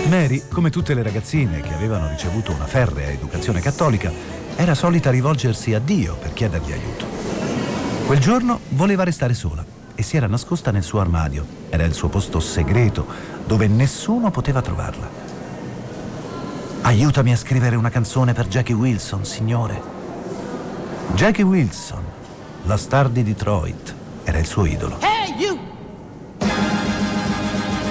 Mary, come tutte le ragazzine che avevano ricevuto una ferrea educazione cattolica, era solita rivolgersi a Dio per chiedergli aiuto. Quel giorno voleva restare sola e si era nascosta nel suo armadio. Era il suo posto segreto, dove nessuno poteva trovarla. Aiutami a scrivere una canzone per Jackie Wilson, signore. Jackie Wilson, la star di Detroit, era il suo idolo.